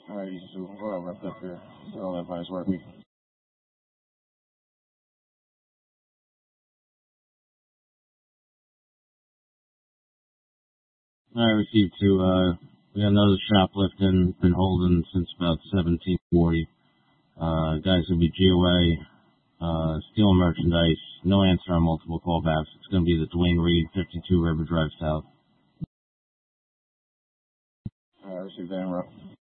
All right, so hold on, wrapped up here. Still on that nice work week. I received two. We got another shoplifting, been holding since about 1740. Guys will be GOA, stealing merchandise. No answer on multiple callbacks. It's going to be the Dwayne Reed, 52 River Drive South. I received that,